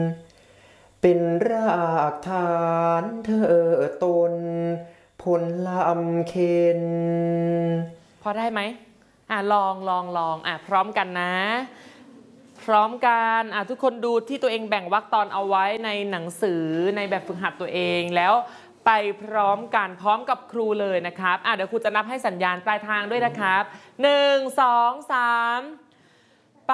เป็นรากฐานเธอตนผลลำเค็นพอได้ไหมลองพร้อมกันนะ พร้อมกันทุกคนดูที่ตัวเองแบ่งวรรคตอนเอาไว้ในหนังสือในแบบฝึกหัดตัวเองแล้วไปพร้อมกันพร้อมกับครูเลยนะครับเดี๋ยวครูจะนับให้สัญญาณปลายทางด้วยนะครับ1 2 3